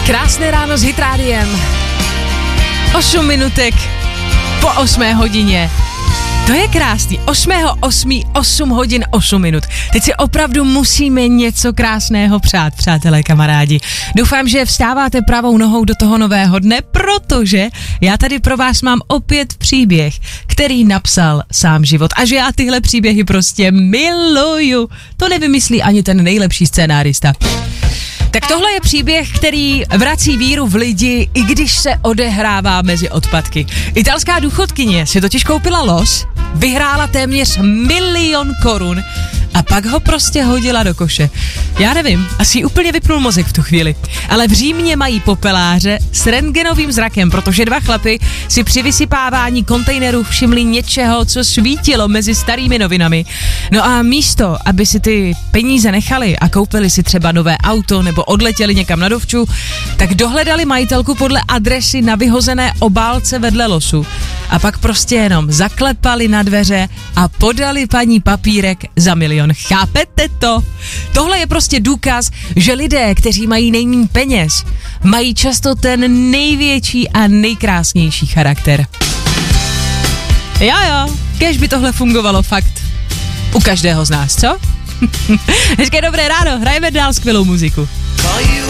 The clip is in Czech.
Krásné ráno s Hit Rádiem. 8 minutek po 8 hodině. To je krásný. 8 hodin 8 minut. Teď si opravdu musíme něco krásného přát, přátelé, kamarádi. Doufám, že vstáváte pravou nohou do toho nového dne, protože já tady pro vás mám opět příběh, který napsal sám život. A že já tyhle příběhy prostě miluju. To nevymyslí ani ten nejlepší scénárista. Tak tohle je příběh, který vrací víru v lidi, i když se odehrává mezi odpadky. Italská důchodkyně si totiž koupila los, vyhrála téměř 1 000 000 korun a pak ho prostě hodila do koše. Já nevím, asi úplně vypnul mozek v tu chvíli. Ale v Římě mají popeláře s rentgenovým zrakem, protože 2 chlapy si při vysypávání kontejnerů všimli něčeho, co svítilo mezi starými novinami. No a místo, aby si ty peníze nechali a koupili si třeba nové auto nebo odletěli někam na dovču, tak dohledali majitelku podle adresy na vyhozené obálce vedle losu. A pak prostě jenom zaklepali na dveře a podali paní papírek za 1 000 000. Chápete to? Tohle je prostě důkaz, že lidé, kteří mají nejméně peněz, mají často ten největší a nejkrásnější charakter. Jo, kéž by tohle fungovalo fakt u každého z nás, co? Hezké dobré ráno, hrajeme dál skvělou muziku.